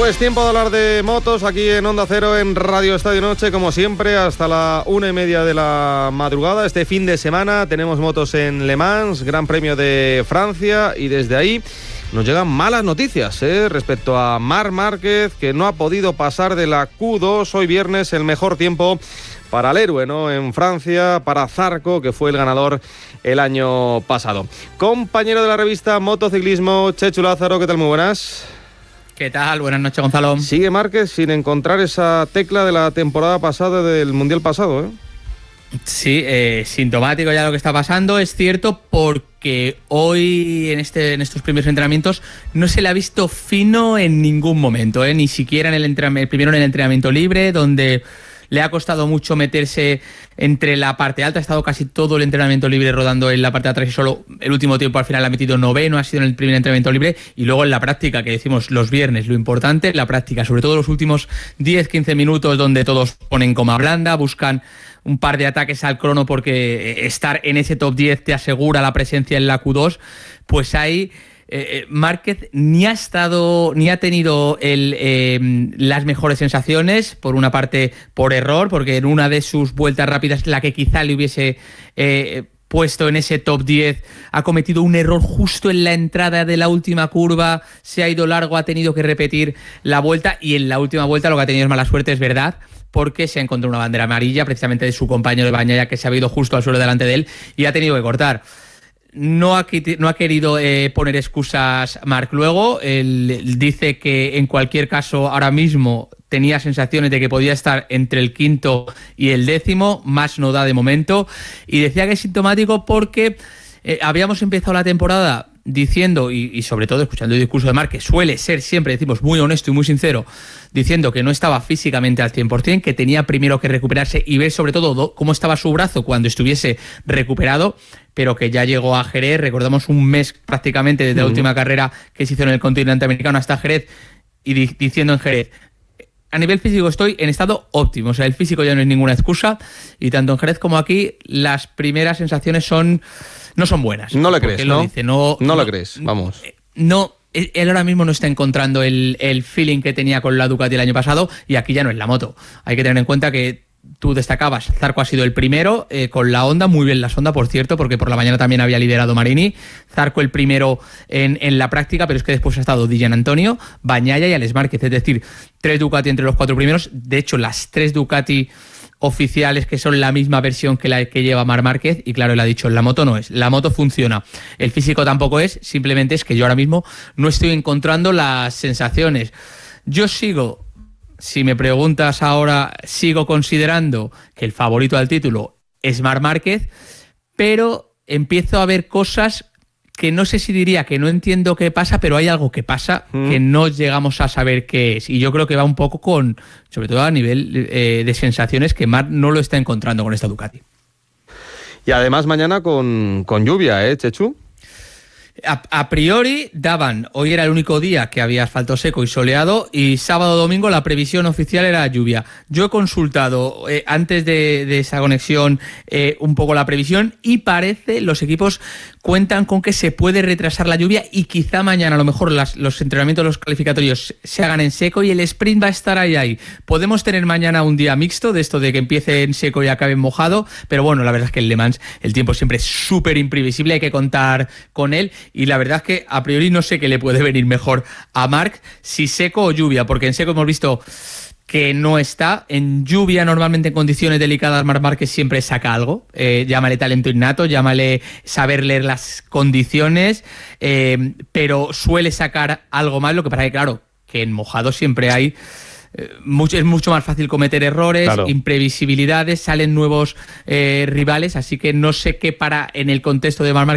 Pues tiempo de hablar de motos aquí en Onda Cero, en Radio Estadio Noche, como siempre, hasta la 1:30 de la madrugada. Este fin de semana tenemos motos en Le Mans, Gran Premio de Francia, y desde ahí nos llegan malas noticias respecto a Marc Márquez, que no ha podido pasar de la Q2 hoy viernes, el mejor tiempo para el héroe, ¿no?, en Francia, para Zarco, que fue el ganador el año pasado. Compañero de la revista Motociclismo, Chechu Lázaro, ¿qué tal? Muy buenas. ¿Qué tal? Buenas noches, Gonzalo. Sigue Márquez sin encontrar esa tecla de la temporada pasada, del Mundial pasado, ¿eh? Sí, sintomático ya lo que está pasando, es cierto, porque hoy en estos primeros entrenamientos no se le ha visto fino en ningún momento, ni siquiera en el primero en el entrenamiento libre, donde le ha costado mucho meterse entre la parte alta. Ha estado casi todo el entrenamiento libre rodando en la parte de atrás y solo el último tiempo al final ha metido noveno, ha sido en el primer entrenamiento libre. Y luego en la práctica, que decimos los viernes, lo importante, la práctica, sobre todo los últimos 10-15 minutos donde todos ponen coma blanda, buscan un par de ataques al crono porque estar en ese top 10 te asegura la presencia en la Q2, pues ahí Márquez ni ha tenido las mejores sensaciones, por una parte por error, porque en una de sus vueltas rápidas, la que quizá le hubiese puesto en ese top 10, ha cometido un error justo en la entrada de la última curva, se ha ido largo, ha tenido que repetir la vuelta, y en la última vuelta lo que ha tenido es mala suerte, es verdad, porque se ha encontrado una bandera amarilla precisamente de su compañero de Bagnaia, que se ha ido justo al suelo delante de él y ha tenido que cortar. No ha querido poner excusas Marc luego. Él dice que en cualquier caso ahora mismo tenía sensaciones de que podía estar entre el quinto y el décimo, más no da de momento, y decía que es sintomático porque habíamos empezado la temporada diciendo, y sobre todo escuchando el discurso de Marc, que suele ser siempre, decimos, muy honesto y muy sincero, diciendo que no estaba físicamente al 100%, que tenía primero que recuperarse y ver sobre todo cómo estaba su brazo cuando estuviese recuperado, pero que ya llegó a Jerez, recordamos un mes prácticamente desde la última carrera que se hizo en el continente americano hasta Jerez, y diciendo en Jerez: a nivel físico estoy en estado óptimo, o sea, el físico ya no es ninguna excusa, y tanto en Jerez como aquí las primeras sensaciones no son buenas. No le crees, ¿no? Dice, no le crees, vamos. No, él ahora mismo no está encontrando el feeling que tenía con la Ducati el año pasado, y aquí ya no es la moto. Hay que tener en cuenta que tú destacabas, Zarco ha sido el primero con la Honda, muy bien la Honda, por cierto, porque por la mañana también había liderado Marini. Zarco el primero en la práctica, pero es que después ha estado Di Giannantonio, Bagnaia y Alex Márquez, es decir, 3 Ducati entre los 4 primeros. De hecho, las 3 Ducati oficiales, que son la misma versión que la que lleva Marc Márquez, y claro, él ha dicho, la moto no es, la moto funciona, el físico tampoco es, simplemente es que yo ahora mismo no estoy encontrando las sensaciones. Yo sigo, si me preguntas ahora, sigo considerando que el favorito al título es Marc Márquez, pero empiezo a ver cosas que no sé si diría que no entiendo qué pasa, pero hay algo que pasa que no llegamos a saber qué es. Y yo creo que va un poco con, sobre todo a nivel de sensaciones, que Marc no lo está encontrando con esta Ducati. Y además mañana con lluvia, Chechu. A priori daban, hoy era el único día que había asfalto seco y soleado, y sábado domingo la previsión oficial era lluvia. Yo he consultado antes de esa conexión un poco la previsión, y parece los equipos cuentan con que se puede retrasar la lluvia, y quizá mañana a lo mejor los entrenamientos, los clasificatorios se hagan en seco y el sprint va a estar ahí. Podemos tener mañana un día mixto, de esto de que empiece en seco y acabe en mojado, pero bueno, la verdad es que en Le Mans el tiempo siempre es súper imprevisible, hay que contar con él. Y la verdad es que a priori no sé qué le puede venir mejor a Marc, si seco o lluvia, porque en seco hemos visto que no está. En lluvia, normalmente en condiciones delicadas, Marc Márquez siempre saca algo. Llámale talento innato, llámale saber leer las condiciones, pero suele sacar algo más. Lo que pasa es que, claro, que en mojado siempre hay... es mucho más fácil cometer errores, claro, imprevisibilidades, salen nuevos rivales, así que no sé qué en el contexto de Marc Márquez